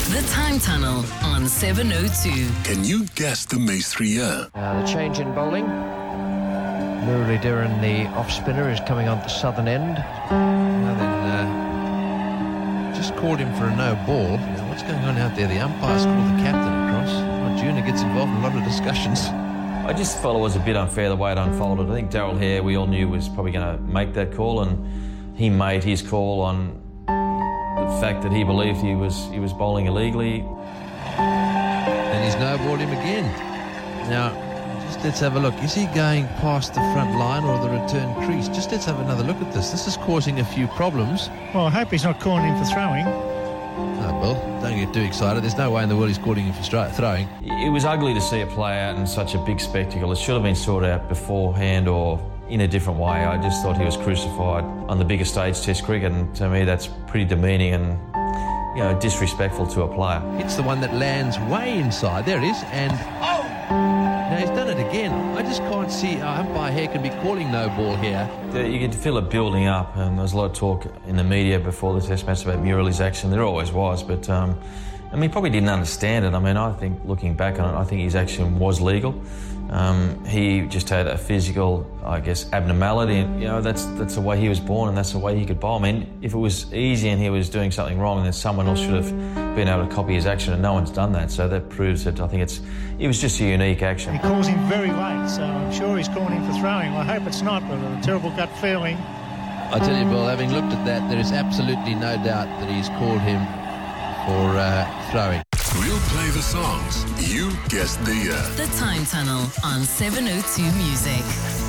The Time Tunnel on 702. Can you guess the Maestria? The change in bowling. Murali Dhiran, the off-spinner, is coming on the southern end. Now then, just called him for a no ball. What's going on out there? The umpire's called the captain across. Junior gets involved in a lot of discussions. I just felt it was a bit unfair the way it unfolded. I think Daryl Hare, we all knew, was probably going to make that call, and he made his call on the fact that he believed he was bowling illegally. And he's no-balled him again. Now, just let's have a look. Is he going past the front line or the return crease? Just let's have another look at this. This is causing a few problems. Well, I hope he's not calling him for throwing. No, Bill, don't get too excited. There's no way in the world he's calling him for throwing. It was ugly to see it play out in such a big spectacle. It should have been sorted out beforehand or in a different way. I just thought he was crucified on the biggest stage, Test cricket, and to me that's pretty demeaning and, you know, disrespectful to a player. It's the one that lands way inside. There it is, and now he's done it again. I just can't see how umpire Hare can be calling no ball here. You can feel it building up, and there was a lot of talk in the media before the Test match about Murali's action. There always was, but I mean, he probably didn't understand it. I mean, I think looking back on it, I think his action was legal. He just had a physical, I guess, abnormality. You know, that's the way he was born, and that's the way he could bowl. I mean, if it was easy and he was doing something wrong, then someone else should have been able to copy his action, and no one's done that. So that proves that I think it was just a unique action. He calls him very late, so I'm sure he's calling him for throwing. Well, I hope it's not, but a terrible gut feeling. I tell you, Bill, having looked at that, there is absolutely no doubt that he's called him for throwing. We'll play the songs. You guess the year. The Time Tunnel on 702 Music.